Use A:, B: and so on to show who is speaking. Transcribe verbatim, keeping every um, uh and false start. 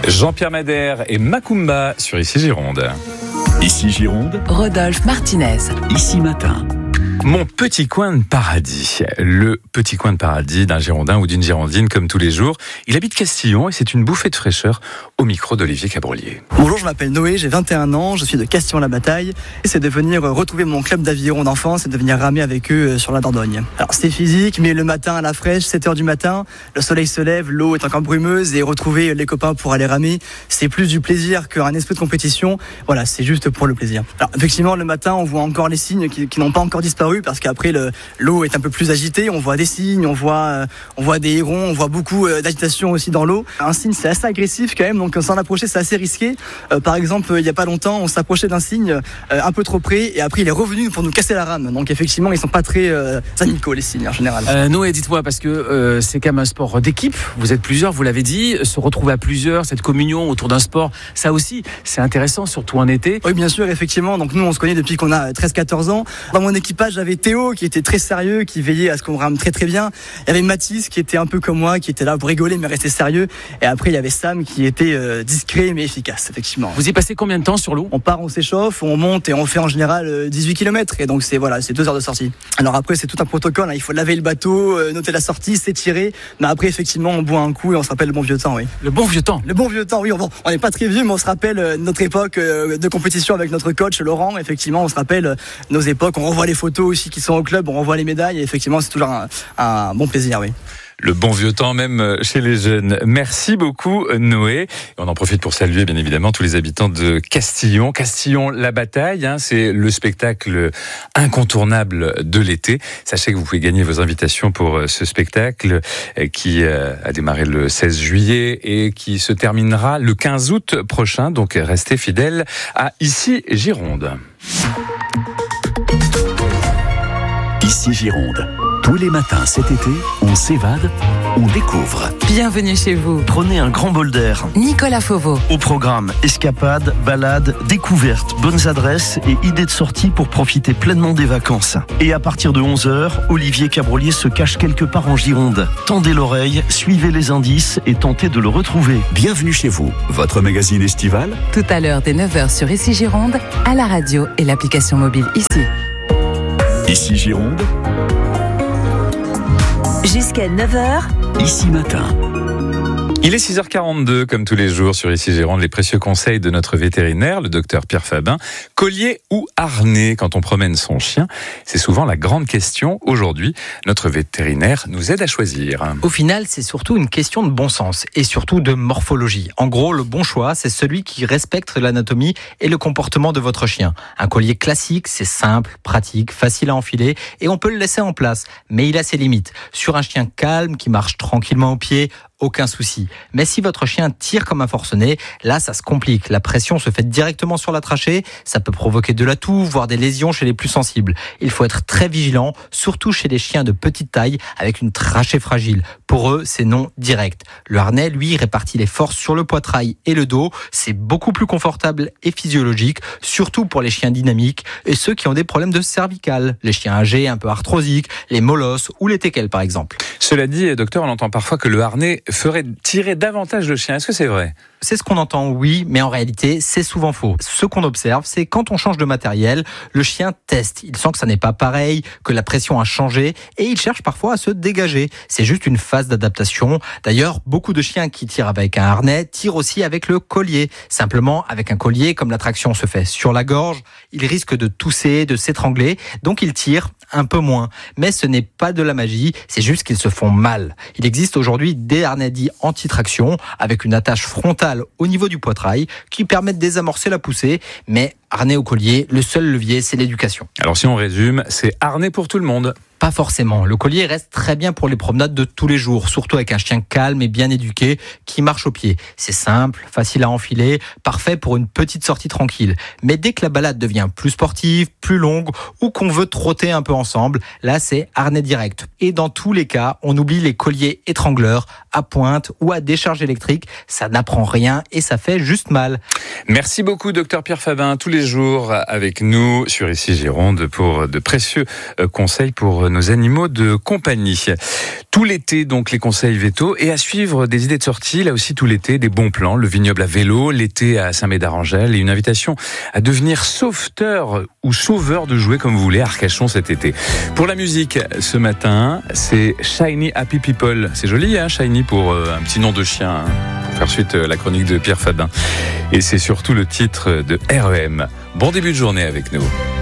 A: Jean-Pierre Madère et Macumba sur Ici Gironde.
B: Ici Gironde,
C: Rodolphe Martinez.
B: Ici Matin.
A: Mon petit coin de paradis, le petit coin de paradis d'un Girondin ou d'une Girondine comme tous les jours. Il habite Castillon et c'est une bouffée de fraîcheur au micro d'Olivier Cabrolier.
D: Bonjour, je m'appelle Noé, j'ai vingt et un ans, je suis de Castillon-la-Bataille et c'est de venir retrouver mon club d'aviron d'enfance et de venir ramer avec eux sur la Dordogne. Alors c'est physique, mais le matin à la fraîche, sept heures du matin, le soleil se lève, l'eau est encore brumeuse et retrouver les copains pour aller ramer, c'est plus du plaisir qu'un esprit de compétition. Voilà, c'est juste pour le plaisir. Alors effectivement, le matin, on voit encore les signes qui, qui n'ont pas encore disparu parce qu'après le, l'eau est un peu plus agitée, on voit des signes, on voit, euh, on voit des hérons, on voit beaucoup euh, d'agitation aussi dans l'eau. Un signe, c'est assez agressif quand même, donc s'en approcher, c'est assez risqué. Euh, par exemple, il n'y a pas longtemps, on s'approchait d'un signe euh, un peu trop près et après il est revenu pour nous casser la rame. Donc effectivement, ils sont pas très euh, amicaux les signes en général.
E: Euh, Noé, dites-moi, parce que euh, c'est quand même un sport d'équipe, vous êtes plusieurs, vous l'avez dit, se retrouver à plusieurs, cette communion autour d'un sport, ça aussi, c'est intéressant, surtout en été.
D: Oui, bien sûr, effectivement. Donc nous, on se connaît depuis qu'on a treize quatorze ans. Dans mon équipage, j'avais Théo qui était très sérieux, qui veillait à ce qu'on rame très très bien. Il y avait Mathis qui était un peu comme moi, qui était là pour rigoler mais rester sérieux. Et après, il y avait Sam qui était euh, discret mais efficace, effectivement.
E: Vous y passez combien de temps sur l'eau ?
D: On part, on s'échauffe, on monte et on fait en général euh, dix-huit kilomètres. Et donc c'est voilà, c'est deux heures de sortie. Alors après, c'est tout un protocole. Hein. Il faut laver le bateau, euh, noter la sortie, s'étirer. Mais après, effectivement, on boit un coup et on se rappelle le bon vieux temps, oui.
E: Le bon vieux temps.
D: Le bon vieux temps, oui. On n'est pas très vieux, mais on se rappelle euh, notre époque euh, de compétition avec notre coach Laurent. Effectivement, on se rappelle euh, nos époques. On revoit les photos aussi qui sont au club, on revoit les médailles. Et effectivement, c'est toujours un, un bon plaisir, oui.
A: Le bon vieux temps même chez les jeunes. Merci beaucoup Noé. Et on en profite pour saluer bien évidemment tous les habitants de Castillon. Castillon-la-Bataille, hein, c'est le spectacle incontournable de l'été. Sachez que vous pouvez gagner vos invitations pour ce spectacle qui a démarré le seize juillet et qui se terminera le quinze août prochain. Donc restez fidèles à Ici Gironde.
B: Ici Gironde. Tous les matins cet été, on s'évade, on découvre.
C: Bienvenue chez vous.
F: Prenez un grand bol d'air.
C: Nicolas Fauveau.
F: Au programme, escapades, balades, découvertes, bonnes adresses et idées de sortie pour profiter pleinement des vacances. Et à partir de onze heures, Olivier Cabrolier se cache quelque part en Gironde. Tendez l'oreille, suivez les indices et tentez de le retrouver.
B: Bienvenue chez vous, votre magazine estival.
C: Tout à l'heure dès neuf heures sur Ici Gironde, à la radio et l'application mobile Ici.
B: Ici Gironde.
G: Jusqu'à neuf heures.
B: Ici Matin.
A: Il est six heures quarante-deux, comme tous les jours sur Ici Gironde, les précieux conseils de notre vétérinaire, le docteur Pierre Fabin. Collier ou harnais quand on promène son chien ? C'est souvent la grande question. Aujourd'hui, notre vétérinaire nous aide à choisir.
H: Au final, c'est surtout une question de bon sens et surtout de morphologie. En gros, le bon choix, c'est celui qui respecte l'anatomie et le comportement de votre chien. Un collier classique, c'est simple, pratique, facile à enfiler et on peut le laisser en place. Mais il a ses limites. Sur un chien calme qui marche tranquillement au pied, aucun souci. Mais si votre chien tire comme un forcené, là ça se complique. La pression se fait directement sur la trachée, ça peut provoquer de la toux, voire des lésions chez les plus sensibles. Il faut être très vigilant, surtout chez les chiens de petite taille avec une trachée fragile. Pour eux, c'est non direct. Le harnais, lui, répartit les forces sur le poitrail et le dos. C'est beaucoup plus confortable et physiologique, surtout pour les chiens dynamiques et ceux qui ont des problèmes de cervicales, les chiens âgés, un peu arthrosiques, les molosses ou les teckels par exemple.
A: Cela dit, docteur, on entend parfois que le harnais ferait tirer davantage le chien. Est-ce que c'est vrai ?
H: C'est ce qu'on entend, oui, mais en réalité, c'est souvent faux. Ce qu'on observe, c'est quand on change de matériel, le chien teste. Il sent que ça n'est pas pareil, que la pression a changé et il cherche parfois à se dégager. C'est juste une phase d'adaptation. D'ailleurs, beaucoup de chiens qui tirent avec un harnais tirent aussi avec le collier. Simplement, avec un collier, comme la traction se fait sur la gorge, il risque de tousser, de s'étrangler, donc il tire un peu moins. Mais ce n'est pas de la magie, c'est juste qu'ils se font mal. Il existe aujourd'hui des harnais dits anti-traction avec une attache frontale au niveau du poitrail qui permettent de désamorcer la poussée, mais harnais au collier, le seul levier, c'est l'éducation.
A: Alors si on résume, c'est harnais pour tout le monde.
H: Pas forcément. Le collier reste très bien pour les promenades de tous les jours, surtout avec un chien calme et bien éduqué qui marche au pied. C'est simple, facile à enfiler, parfait pour une petite sortie tranquille. Mais dès que la balade devient plus sportive, plus longue ou qu'on veut trotter un peu ensemble, là c'est harnais direct. Et dans tous les cas, on oublie les colliers étrangleurs à pointe ou à décharge électrique. Ça n'apprend rien et ça fait juste mal.
A: Merci beaucoup, docteur Pierre Fabin, tous les jours avec nous sur Ici Gironde pour de précieux conseils pour nos animaux de compagnie. Tout l'été, donc, les conseils vétos et à suivre des idées de sortie, là aussi tout l'été, des bons plans, le vignoble à vélo, l'été à Saint-Médard-en-Gel et une invitation à devenir sauveteur ou sauveur de jouets comme vous voulez à Arcachon cet été. Pour la musique, ce matin, c'est Shiny Happy People. C'est joli, hein, Shiny, pour euh, un petit nom de chien, hein, pour faire suite à la chronique de Pierre Fabin. Et c'est surtout le titre de R E M. Bon début de journée avec nous.